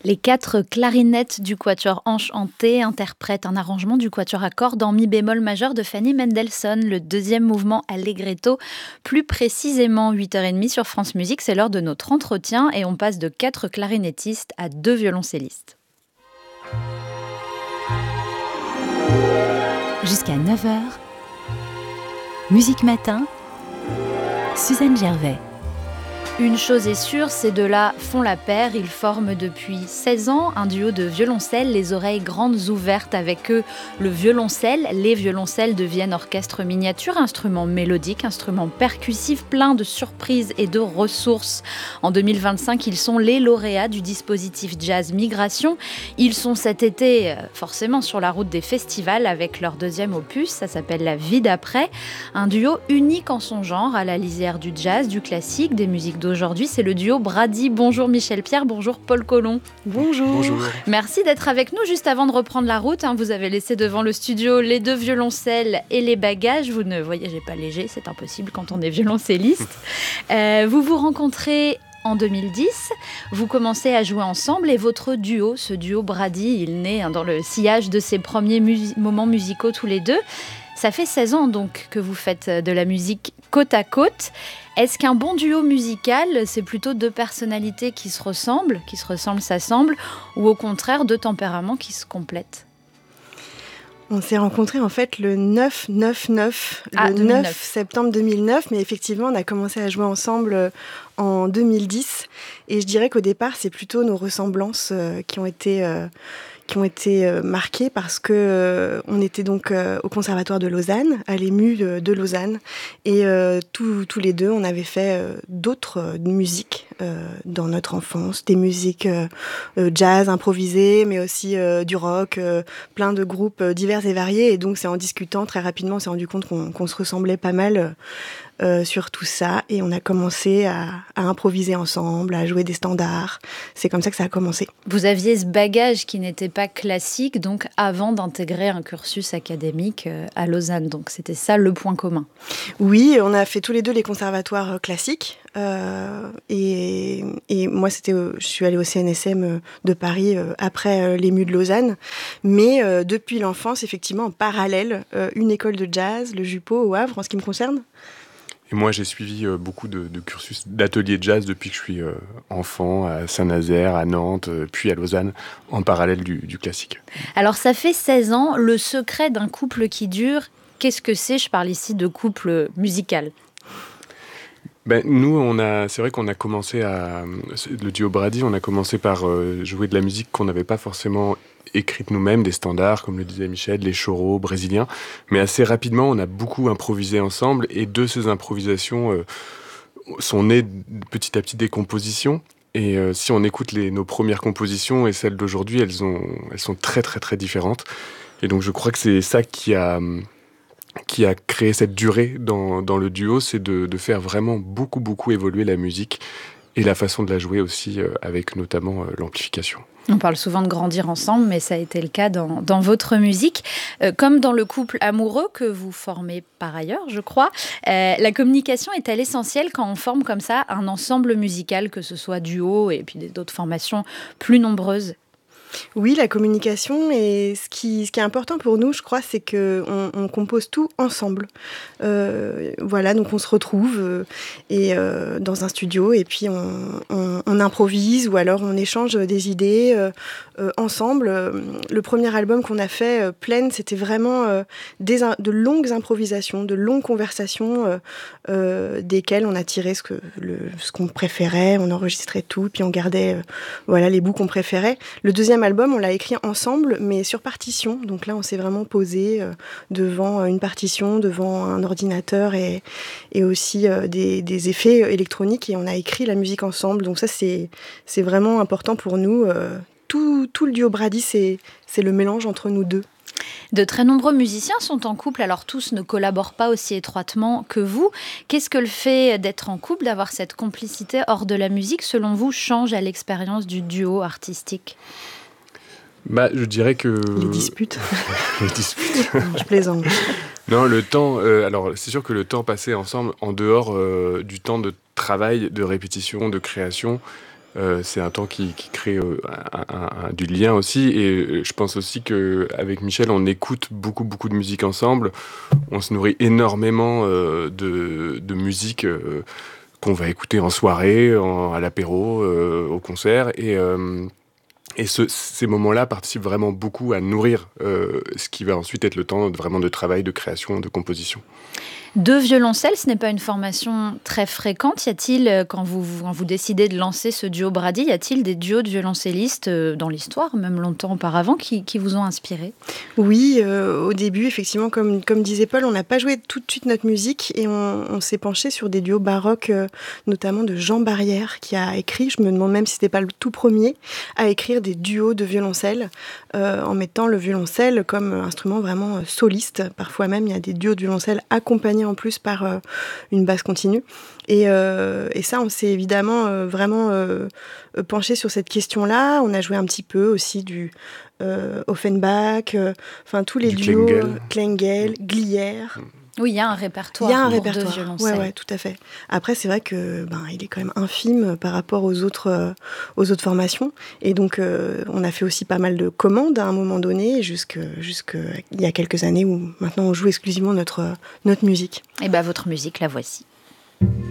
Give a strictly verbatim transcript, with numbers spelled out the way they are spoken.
Les quatre clarinettes du quatuor Enchanté interprètent un arrangement du quatuor à cordes en mi bémol majeur de Fanny Mendelssohn, le deuxième mouvement Allegretto. Plus précisément, huit heures trente sur France Musique, c'est l'heure de notre entretien et on passe de quatre clarinettistes à deux violoncellistes. Jusqu'à neuf heures, Musique Matin, Suzanne Gervais. Une chose est sûre, ces deux-là font la paire. Ils forment depuis seize ans un duo de violoncelles, les oreilles grandes ouvertes. Avec eux, le violoncelle, les violoncelles deviennent orchestre miniature, instrument mélodique, instrument percussif, plein de surprises et de ressources. En deux mille vingt-cinq, ils sont les lauréats du dispositif Jazz Migration. Ils sont cet été forcément sur la route des festivals avec leur deuxième opus, ça s'appelle La vie d'après. Un duo unique en son genre, à la lisière du jazz, du classique, des musiques d'aujourd'hui, c'est le duo Brady. Bonjour Michel Pierre, bonjour Paul Colomb. Bonjour. Bonjour. Merci d'être avec nous. Juste avant de reprendre la route, hein, vous avez laissé devant le studio les deux violoncelles et les bagages. Vous ne voyagez pas léger, c'est impossible quand on est violoncelliste. euh, vous vous rencontrez en deux mille dix, vous commencez à jouer ensemble et votre duo, ce duo Brady, il naît hein, dans le sillage de ses premiers mus- moments musicaux tous les deux. Ça fait seize ans donc que vous faites de la musique côte à côte. Est-ce qu'un bon duo musical, c'est plutôt deux personnalités qui se ressemblent, qui se ressemblent, s'assemblent, ou au contraire deux tempéraments qui se complètent ? On s'est rencontrés en fait le neuf neuf neuf, ah, le deux mille neuf. neuf septembre deux mille neuf, mais effectivement on a commencé à jouer ensemble en deux mille dix. Et je dirais qu'au départ c'est plutôt nos ressemblances euh, qui ont été... Euh, qui ont été euh, marquées parce que euh, on était donc euh, au Conservatoire de Lausanne, à l'E M U de, de Lausanne, et euh, tous, tous les deux, on avait fait euh, d'autres euh, musiques euh, dans notre enfance, des musiques euh, euh, jazz improvisées, mais aussi euh, du rock, euh, plein de groupes euh, divers et variés, et donc c'est en discutant très rapidement, on s'est rendu compte qu'on, qu'on se ressemblait pas mal euh, Euh, sur tout ça, et on a commencé à, à improviser ensemble, à jouer des standards. C'est comme ça que ça a commencé. Vous aviez ce bagage qui n'était pas classique, donc avant d'intégrer un cursus académique euh, à Lausanne. Donc c'était ça le point commun. Oui, on a fait tous les deux les conservatoires classiques. Euh, et, et moi, c'était, euh, je suis allée au C N S M de Paris euh, après euh, l'E M U de Lausanne. Mais euh, depuis l'enfance, effectivement, en parallèle, euh, une école de jazz, le Jupo au Havre, en ce qui me concerne. Et moi, j'ai suivi euh, beaucoup de, de cursus d'ateliers de jazz depuis que je suis euh, enfant, à Saint-Nazaire, à Nantes, euh, puis à Lausanne, en parallèle du, du classique. Alors, ça fait seize ans, le secret d'un couple qui dure, qu'est-ce que c'est ? Je parle ici de couple musical. Ben, nous, on a, c'est vrai qu'on a commencé à... Le duo Brady, on a commencé par euh, jouer de la musique qu'on n'avait pas forcément écrite nous-mêmes, des standards, comme le disait Michel, les choros brésiliens. Mais assez rapidement, on a beaucoup improvisé ensemble. Et de ces improvisations euh, sont nées petit à petit des compositions. Et euh, si on écoute les, nos premières compositions et celles d'aujourd'hui, elles, ont, elles sont très, très, très différentes. Et donc, je crois que c'est ça qui a... qui a créé cette durée dans, dans le duo, c'est de, de faire vraiment beaucoup, beaucoup évoluer la musique et la façon de la jouer aussi, euh, avec notamment euh, l'amplification. On parle souvent de grandir ensemble, mais ça a été le cas dans, dans votre musique. Euh, comme dans le couple amoureux que vous formez par ailleurs, je crois, euh, la communication est-elle essentielle quand on forme comme ça un ensemble musical, que ce soit duo et puis d'autres formations plus nombreuses ? Oui, la communication, et ce qui, ce qui est important pour nous, je crois, c'est qu'on on compose tout ensemble. Euh, voilà, donc on se retrouve euh, et, euh, dans un studio et puis on, on, on improvise ou alors on échange des idées euh, euh, ensemble. Le premier album qu'on a fait, euh, Plaine, c'était vraiment euh, des, de longues improvisations, de longues conversations euh, euh, desquelles on a tiré ce, que, le, ce qu'on préférait, on enregistrait tout, puis on gardait euh, voilà, les bouts qu'on préférait. Le deuxième album, on l'a écrit ensemble, mais sur partition. Donc là, on s'est vraiment posé euh, devant une partition, devant un ordinateur et, et aussi euh, des, des effets électroniques, et on a écrit la musique ensemble. Donc ça, c'est, c'est vraiment important pour nous. Euh, tout, tout le duo Brady, c'est, c'est le mélange entre nous deux. De très nombreux musiciens sont en couple, alors tous ne collaborent pas aussi étroitement que vous. Qu'est-ce que le fait d'être en couple, d'avoir cette complicité hors de la musique, selon vous, change à l'expérience du duo artistique ? Bah, je dirais que... Les disputes. Les disputes. Non, je plaisante. Non, le temps... Euh, alors, c'est sûr que le temps passé ensemble, en dehors euh, du temps de travail, de répétition, de création, Euh, c'est un temps qui, qui crée euh, un, un, un, du lien aussi. Et je pense aussi qu'avec Michel, on écoute beaucoup, beaucoup de musique ensemble. On se nourrit énormément euh, de, de musique euh, qu'on va écouter en soirée, en, à l'apéro, euh, au concert. Et, euh, et ce, ces moments-là participent vraiment beaucoup à nourrir euh, ce qui va ensuite être le temps de, vraiment de travail, de création, de composition. Deux violoncelles, ce n'est pas une formation très fréquente. Y a-t-il, quand vous, quand vous décidez de lancer ce duo Brady, y a-t-il des duos de violoncellistes dans l'histoire, même longtemps auparavant, qui, qui vous ont inspiré ? Oui, euh, au début, effectivement, comme, comme disait Paul, on n'a pas joué tout de suite notre musique et on, on s'est penché sur des duos baroques, euh, notamment de Jean Barrière, qui a écrit, je me demande même si c'était pas le tout premier, à écrire des duos de violoncelle, euh, en mettant le violoncelle comme instrument vraiment soliste. Parfois même, il y a des duos de violoncelle accompagnés en plus par euh, une basse continue. Et, euh, et ça, on s'est évidemment euh, vraiment euh, penché sur cette question-là. On a joué un petit peu aussi du euh, Offenbach, enfin euh, tous les du duos, Klengel, Klengel, Glier. Oui, il y a un répertoire. Il y a un pour répertoire. Deux violoncelles. Ouais, ouais, tout à fait. Après, c'est vrai que ben, il est quand même infime par rapport aux autres, euh, aux autres formations. Et donc, euh, on a fait aussi pas mal de commandes à un moment donné, jusque, jusque il y a quelques années où maintenant on joue exclusivement notre, notre musique. Et bien, votre musique, la voici.